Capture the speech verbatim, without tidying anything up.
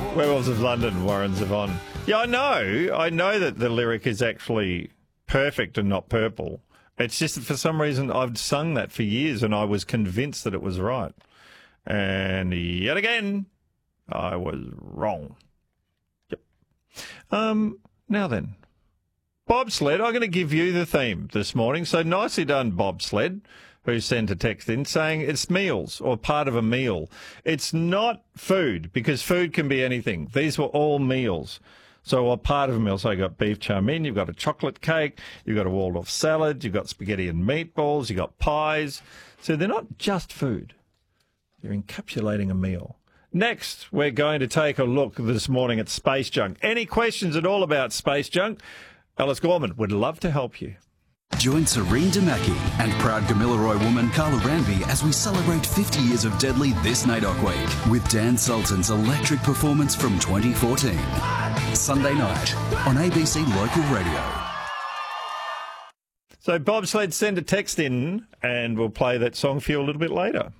Werewolves of London, Warren Zevon. Yeah, I know. I know that the lyric is actually perfect and not purple. It's just that for some reason I've sung that for years and I was convinced that it was right. And yet again, I was wrong. Yep. Um, now then, bobsled. I'm going to give you the theme this morning. So nicely done, bobsled, who sent a text in saying it's meals or part of a meal. It's not food, because food can be anything. These were all meals. So a part of a meal. So you've got beef chow mein, you've got a chocolate cake, you've got a Waldorf salad, you've got spaghetti and meatballs, you've got pies. So they're not just food. They're encapsulating a meal. Next, we're going to take a look this morning at space junk. Any questions at all about space junk? Alice Gorman would love to help you. Join Serene Damaki and proud Gamilaroi woman Carla Ranby as we celebrate fifty years of Deadly this N A I D O C Week with Dan Sultan's electric performance from twenty fourteen. Sunday night on A B C Local Radio. So bobsled, send a text in and we'll play that song for you a little bit later.